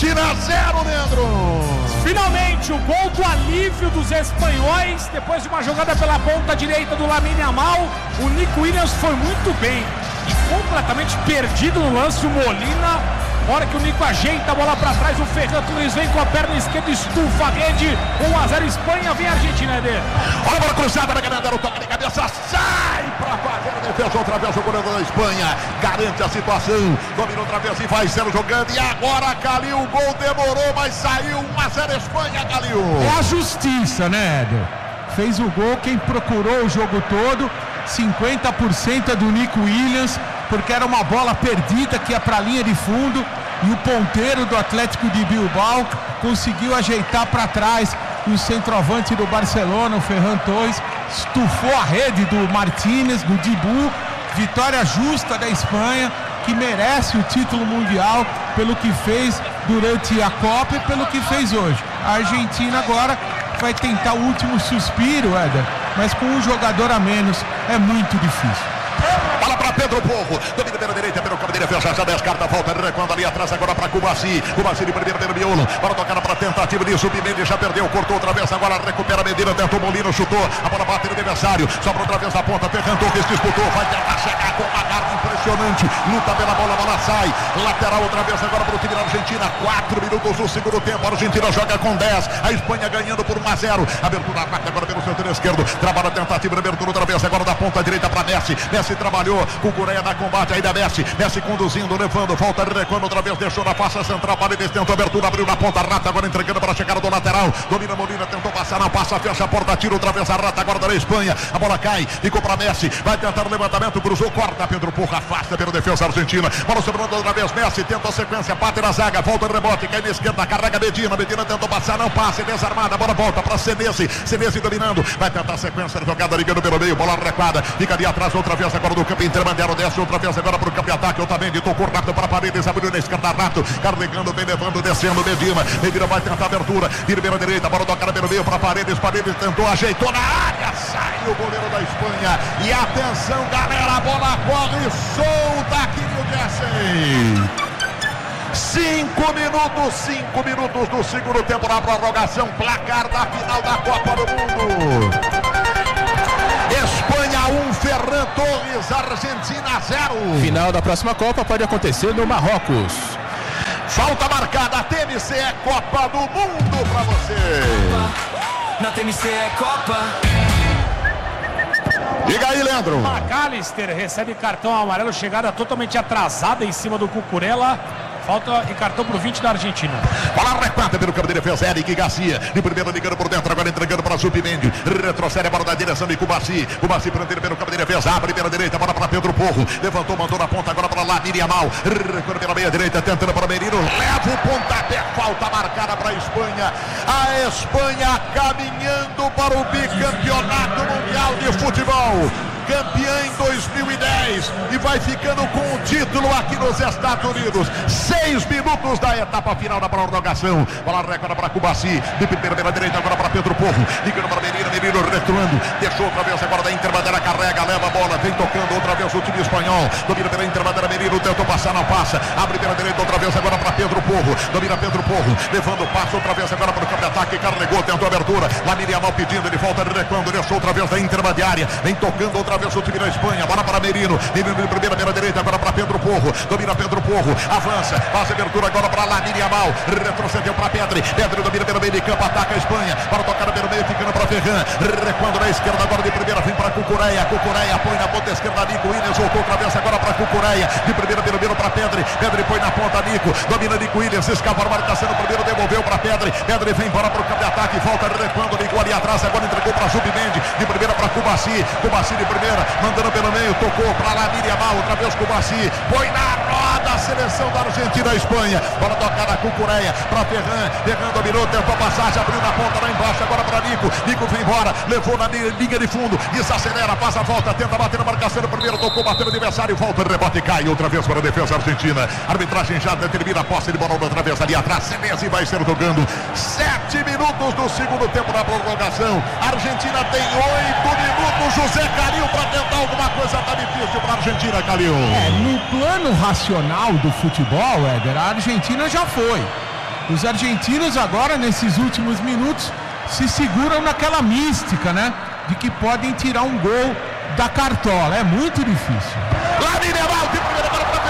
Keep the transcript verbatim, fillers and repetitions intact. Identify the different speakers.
Speaker 1: Argentina zero, Leandro.
Speaker 2: Finalmente o gol do alívio dos espanhóis, depois de uma jogada pela ponta direita do Lamine Yamal. O Nico Williams foi muito bem e completamente perdido no lance. O Molina, na hora que o Nico ajeita a bola para trás, o Ferran Torres vem com a perna esquerda, estufa a rede. Um a zero Espanha, vem a Argentina, Eder.
Speaker 1: Olha a bola cruzada na galera, o toque de cabeça, sai para fazer a defesa outra vez o goleiro da Espanha, garante a situação, domina outra vez e vai sendo jogando, e agora Calil, o gol demorou, mas saiu. Um a zero Espanha, Calil.
Speaker 3: É a justiça, né, Eder? Fez o gol quem procurou o jogo todo, cinquenta por cento é do Nico Williams, porque era uma bola perdida que ia para a linha de fundo, e o ponteiro do Atlético de Bilbao conseguiu ajeitar para trás, e o centroavante do Barcelona, o Ferran Torres, estufou a rede do Martínez, do Dibu. Vitória justa da Espanha, que merece o título mundial pelo que fez durante a Copa e pelo que fez hoje. A Argentina agora vai tentar o último suspiro, Éder, mas com um jogador a menos é muito difícil.
Speaker 1: Bola para Pedro Porro, domina pela direita, pelo campo de defesa, já descarta, volta, recuando ali atrás, agora para Cubaci, Cubaci de primeiro pelo miolo, bola tocada para tentativa de subir, Mendes já perdeu, cortou outra vez, agora recupera Medina, tentou Molino, chutou, a bola bate no adversário, sobra outra vez na ponta, Ferran Torres disputou, vai tentar chegar com uma garra impressionante, luta pela bola, a bola sai, lateral outra vez agora para o time da Argentina, quatro minutos do segundo tempo, a Argentina joga com dez, a Espanha ganhando por um a zero, abertura rápida agora pelo setor esquerdo, trabalha a tentativa de abertura outra vez, agora da ponta direita para Messi, Messi trabalhou, o Coreia na combate, ainda Messi, Messi conduzindo, levando, volta, recuando outra vez, deixou na faixa central, Paredes tentou abertura, abriu na ponta, Rata agora entregando para a chegada do lateral, domina Molina, tentou passar, não passa, fecha a porta, tira outra vez a Rata agora da Espanha, a bola cai, ficou para Messi, vai tentar o levantamento, cruzou, corta, Pedro Porro, afasta pelo defesa argentina, bola sobrando outra vez, Messi tenta a sequência, bate na zaga, volta o rebote, cai na esquerda, carrega Medina, Medina tentou passar, não passa, desarmada, a bola volta para Senesi, Senesi dominando, vai tentar a sequência, jogada ligando pelo meio, bola recuada, fica ali atrás outra vez agora do campo intermediário, desce outra vez agora para o campo de ataque, Otamendi tocou rápido para Paredes, abriu na esquerda, Rato, carregando, vem levando, descendo, Medina, Medina vai tentar a abertura, vira pela direita, bola tocada pelo meio para Paredes, Paredes tentou, ajeitou na área, sai o goleiro da Espanha, e atenção galera, a bola corre solta aqui no Jersey. Cinco minutos, cinco minutos do segundo tempo na prorrogação, placar da final da Copa do Mundo. Espanha um, Ferran Torres, Argentina zero.
Speaker 4: Final da próxima Copa pode acontecer no Marrocos.
Speaker 1: Falta marcada, T M C é Copa do Mundo pra você.
Speaker 5: Na T M C é Copa.
Speaker 1: Diga aí, Leandro.
Speaker 2: McAllister recebe cartão amarelo, chegada totalmente atrasada em cima do Cucurella. Falta e cartão pro vinte da Argentina.
Speaker 1: Bola recuada pelo campo de defesa, Eric Garcia. De primeira ligando por dentro, agora entregando para Zubimendi. Retrocede a bola da direção de Cubaci. Cubaci prendendo pelo campo de defesa, abre pela direita, bola para Pedro Porro. Levantou, mandou na ponta agora para Lamine Yamal. Recuando pela meia direita, tentando para Merino. Leva o pontapé, falta marcada para a Espanha. A Espanha caminhando para o bicampeonato mundial de futebol. Campeã em dois mil e dez e vai ficando com o título aqui nos Estados Unidos. Seis minutos da etapa final da prorrogação. Bola recuada para Cubaci, de primeira pela direita, agora para Pedro Porro. Ligando para Merino, Merino recuando. Deixou outra vez agora da Interbandeira, carrega, leva a bola, vem tocando outra vez o time espanhol. Domina pela Interbandeira, Merino tentou passar, não passa. Abre pela direita outra vez agora para Pedro Porro. Domina Pedro Porro, levando o passo outra vez agora para o campo de ataque. Carregou, tentou abertura. Lamine Yamal pedindo, ele volta recuando, deixou outra vez da Intermediária. Vem tocando outra vez o time da Espanha, bola para Merino, Merino de primeira, pela direita, agora para Pedro Porro, domina Pedro Porro, avança, faz abertura agora para Lamine Yamal, retrocedeu para Pedri, Pedri domina pelo meio de campo, ataca a Espanha, para tocar pelo meio, ficando para Ferran, recuando na esquerda, agora de primeira, vem para Cucurella, Cucurella põe na ponta esquerda, Nico Williams, voltou outra vez agora para Cucurella, de primeira, pelo meio para Pedri, Pedri põe na ponta, Nico, domina Nico Williams, escapa a marcação, primeiro devolveu para Pedri, Pedri vem embora para o campo de ataque, volta recuando, Nico ali atrás, agora entregou para Zubimendi, de primeira para Cubaci, Cubaci de primeira, mandando pelo meio, tocou para Lamine Yamal, outra vez Cubaci, põe na roda a seleção da Argentina, a Espanha, bola tocada com Coreia, para Ferran, Ferran dominou, tentou passagem, abriu na ponta lá embaixo, agora para Nico, Nico vem embora, levou na linha de fundo, desacelera, passa a volta, tenta bater na marcação, primeiro tocou, bateu no adversário, volta, rebote e cai, outra vez para a defesa argentina, arbitragem já determina a posse de bola outra vez ali atrás, Senesi vai ser jogando, sete minutos do segundo tempo da prorrogação, a Argentina tem oito minutos, José Calil para tentar alguma coisa, tá difícil para a Argentina, Calil.
Speaker 3: É, no plano racional do futebol, Éder, a Argentina já foi. Os argentinos agora, nesses últimos minutos, se seguram naquela mística, né? De que podem tirar um gol da cartola. É muito difícil.
Speaker 1: Lamine Yamal, de primeira bola para